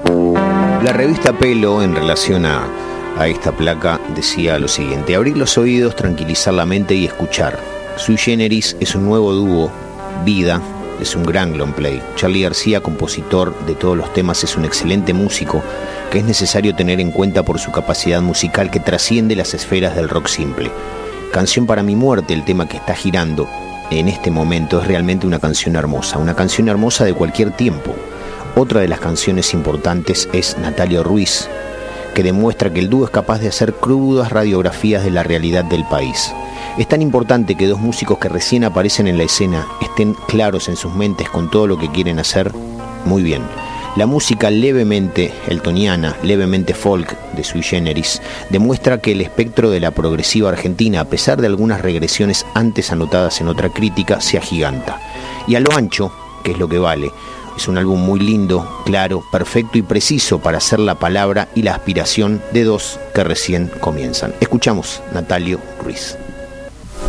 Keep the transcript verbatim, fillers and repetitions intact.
La revista Pelo, en relación a, a esta placa, decía lo siguiente: abrir los oídos, tranquilizar la mente y escuchar. Sui Generis es un nuevo dúo. Vida es un gran long play. Charly García, compositor de todos los temas, es un excelente músico que es necesario tener en cuenta por su capacidad musical que trasciende las esferas del rock simple. Canción para mi muerte, el tema que está girando en este momento, es realmente una canción hermosa, una canción hermosa de cualquier tiempo. Otra de las canciones importantes es Natalio Ruiz, que demuestra que el dúo es capaz de hacer crudas radiografías de la realidad del país. Es tan importante que dos músicos que recién aparecen en la escena estén claros en sus mentes con todo lo que quieren hacer. Muy bien. La música levemente eltoniana, levemente folk de Sui Generis, demuestra que el espectro de la progresiva argentina, a pesar de algunas regresiones antes anotadas en otra crítica, se agiganta. Y a lo ancho, que es lo que vale, es un álbum muy lindo, claro, perfecto y preciso para hacer la palabra y la aspiración de dos que recién comienzan. Escuchamos Natalio Ruiz.